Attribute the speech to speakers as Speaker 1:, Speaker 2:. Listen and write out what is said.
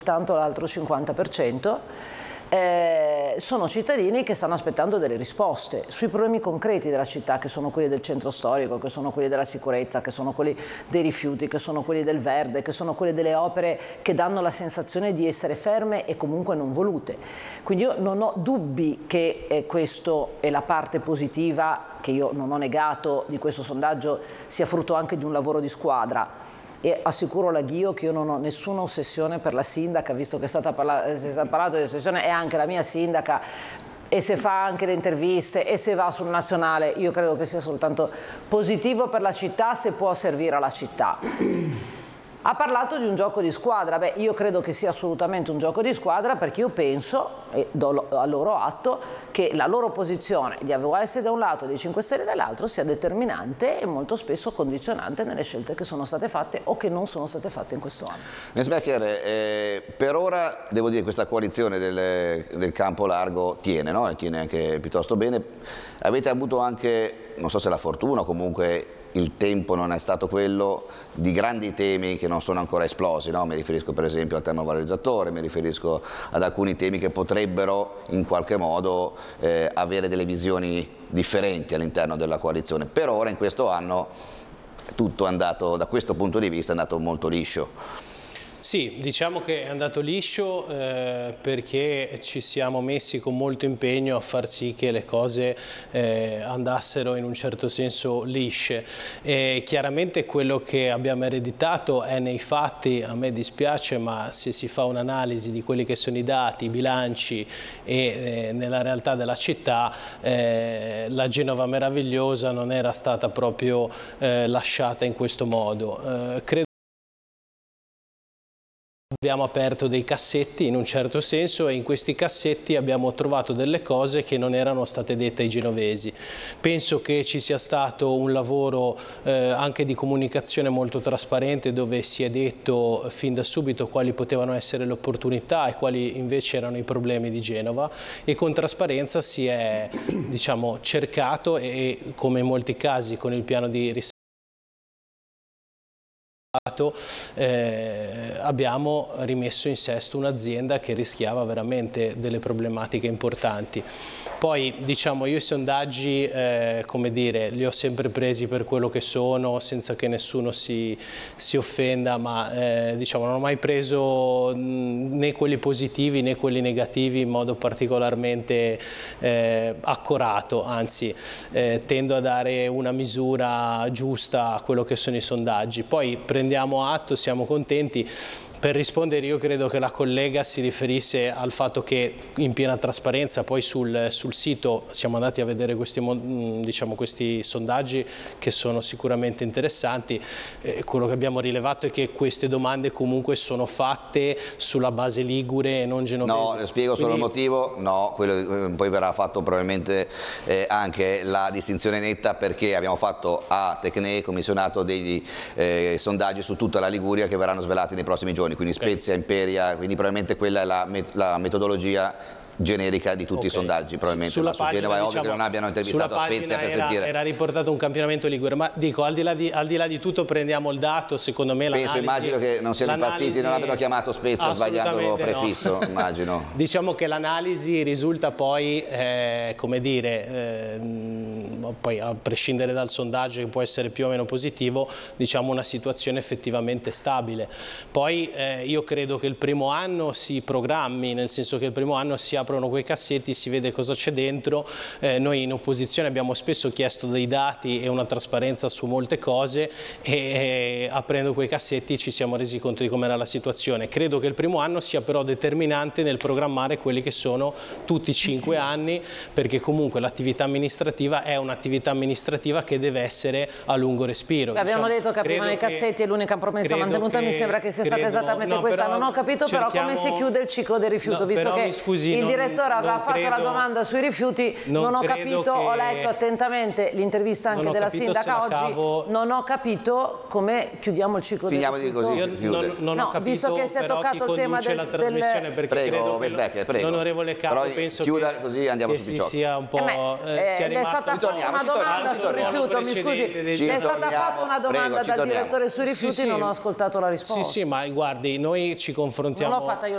Speaker 1: tanto l'altro 50%. Sono cittadini che stanno aspettando delle risposte sui problemi concreti della città, che sono quelli del centro storico, che sono quelli della sicurezza, che sono quelli dei rifiuti, che sono quelli del verde, che sono quelli delle opere che danno la sensazione di essere ferme e comunque non volute. Quindi io non ho dubbi che questo è la parte positiva, che io non ho negato, di questo sondaggio, sia frutto anche di un lavoro di squadra. E assicuro la Ghio che io non ho nessuna ossessione per la sindaca, visto che si è parlato di ossessione, è anche la mia sindaca, e se fa anche le interviste e se va sul nazionale, io credo che sia soltanto positivo per la città se può servire alla città. Ha parlato di un gioco di squadra. Beh, io credo che sia assolutamente un gioco di squadra, perché io penso, e do a loro atto, che la loro posizione di AVS da un lato e dei 5 Stelle dall'altro sia determinante e molto spesso condizionante nelle scelte che sono state fatte o che non sono state fatte in questo anno.
Speaker 2: Mensbecker, per ora devo dire che questa coalizione del campo largo tiene, no? E tiene anche piuttosto bene. Avete avuto anche, non so se la fortuna o comunque il tempo non è stato quello, di grandi temi che non sono ancora esplosi, no? Mi riferisco per esempio al termovalorizzatore, mi riferisco ad alcuni temi che potrebbero in qualche modo avere delle visioni differenti all'interno della coalizione. Per ora in questo anno tutto è andato, da questo punto di vista, è andato molto liscio.
Speaker 3: Sì, diciamo che è andato liscio perché ci siamo messi con molto impegno a far sì che le cose andassero in un certo senso lisce. E chiaramente quello che abbiamo ereditato è nei fatti, a me dispiace, ma se si fa un'analisi di quelli che sono i dati, i bilanci e nella realtà della città, la Genova meravigliosa non era stata proprio lasciata in questo modo. Credo abbiamo aperto dei cassetti in un certo senso e in questi cassetti abbiamo trovato delle cose che non erano state dette ai genovesi. Penso che ci sia stato un lavoro anche di comunicazione molto trasparente, dove si è detto fin da subito quali potevano essere le opportunità e quali invece erano i problemi di Genova, e con trasparenza si è, diciamo, cercato, e come in molti casi con il piano di risanamento abbiamo rimesso in sesto un'azienda che rischiava veramente delle problematiche importanti. Poi, diciamo, io i sondaggi, come dire, li ho sempre presi per quello che sono, senza che nessuno si offenda, ma diciamo, non ho mai preso né quelli positivi né quelli negativi in modo particolarmente accorato, anzi tendo a dare una misura giusta a quello che sono i sondaggi. Poi prendiamo atto, siamo contenti. Per rispondere, io credo che la collega si riferisse al fatto che in piena trasparenza poi sul sito siamo andati a vedere questi sondaggi, che sono sicuramente interessanti. Quello che abbiamo rilevato è che queste domande comunque sono fatte sulla base ligure e non genovese.
Speaker 2: No, le spiego solo il motivo. No, poi verrà fatto probabilmente anche la distinzione netta, perché abbiamo fatto a Tecne commissionato degli sondaggi su tutta la Liguria che verranno svelati nei prossimi giorni. Quindi Spezia, Imperia, quindi probabilmente quella è la metodologia generica di tutti i sondaggi, probabilmente.
Speaker 3: Sulla
Speaker 2: ma su Genova è ovvio che non abbiano intervistato a Spezia per sentire.
Speaker 3: Era riportato un campionamento ligure, ma dico, al di là di tutto, prendiamo il dato, secondo me l'analisi...
Speaker 2: Immagino che non siano impazziti, non abbiano chiamaato Spezia sbagliando il prefisso, no. Immagino.
Speaker 3: Diciamo che l'analisi risulta poi, come dire, poi a prescindere dal sondaggio che può essere più o meno positivo, diciamo una situazione effettivamente stabile. Poi io credo che il primo anno si programmi, nel senso che il primo anno si aprono quei cassetti, si vede cosa c'è dentro. Noi in opposizione abbiamo spesso chiesto dei dati e una trasparenza su molte cose, e aprendo quei cassetti ci siamo resi conto di com'era la situazione. Credo che il primo anno sia però determinante nel programmare quelli che sono tutti i 5 anni, perché comunque l'attività amministrativa è un'attività amministrativa che deve essere a lungo respiro.
Speaker 1: Avevano detto che aprivano i cassetti e l'unica promessa mantenuta mi sembra che sia stata esattamente questa. Non ho capito però come si chiude il ciclo del rifiuto, visto che il direttore aveva fatto la domanda sui rifiuti, non ho capito, ho letto attentamente l'intervista anche della sindaca oggi, non ho capito come chiudiamo il ciclo del rifiuto.
Speaker 3: Non ho capito,
Speaker 1: visto che si è toccato il tema
Speaker 3: della trasmissione, perché
Speaker 2: prego, Vesbecker, prego.
Speaker 3: L'onorevole Capo, penso
Speaker 2: chiuda
Speaker 3: che,
Speaker 2: così andiamo su Picciotto.
Speaker 3: Sia un po'
Speaker 1: le è stata fatta una domanda sul rifiuto, mi scusi, le è stata fatta una domanda dal direttore sui rifiuti, non ho ascoltato la risposta.
Speaker 3: Sì, ma guardi, noi ci confrontiamo.
Speaker 1: Non l'ho fatta io.